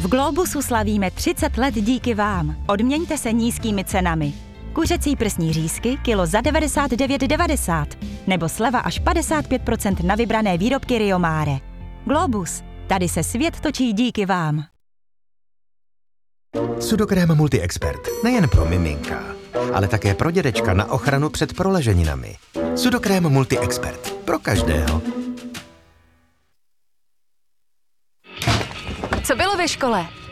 V Globusu slavíme 30 let díky vám. Odměňte se nízkými cenami. Kuřecí prsní řízky kilo za 99,90 nebo sleva až 55% na vybrané výrobky Rio Mare. Globus, tady se svět točí díky vám. Sudokrém Multi-Expert. Nejen pro miminka, ale také pro dědečka na ochranu před proleženinami. Sudokrém Multi-Expert. Pro každého. Co bylo ve škole?